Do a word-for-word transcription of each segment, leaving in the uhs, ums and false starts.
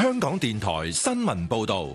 香港電台新聞報道。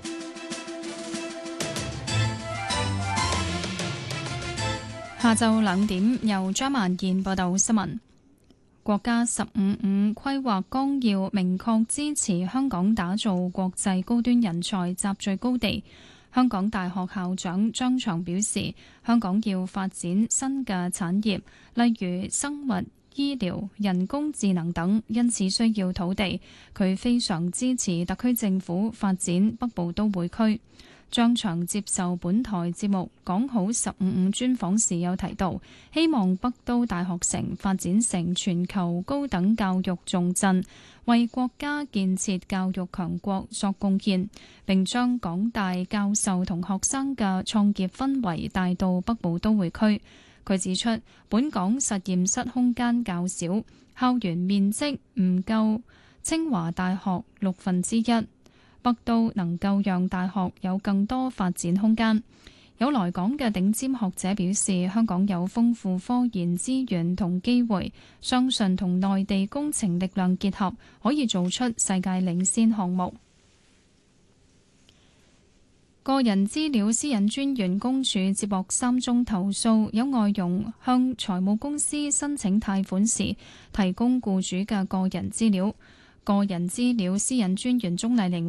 下晝兩點，由張曼燕報道新聞。國家十五五規劃綱要明確支持香港打造國際高端人才集聚高地。香港大學校長張翔表示，香港要發展新嘅產業，例如生物醫療、人工智能等，因此需要土地。佢非常支持特區政府發展北部都會區。張翔接受本台節目講好十五五專訪時有提到，希望北都大學城發展成全球高等教育重鎮，為國家建設教育強國作貢獻，並將港大教授同學生嘅創業氛圍帶到北部都會區。佢指出，本港實驗室空間較少，校園面積唔夠清華大學六分之一。北都能夠讓大學有更多發展空間。有來港嘅頂尖學者表示，香港有豐富科研資源同機會，相信同內地工程力量結合，可以做出世界領先項目。個人資料私隱專員公署接獲三宗投訴，有外傭向財務公司申請貸款時提供僱主嘅個人資料。個人資料私隱專員鍾麗玲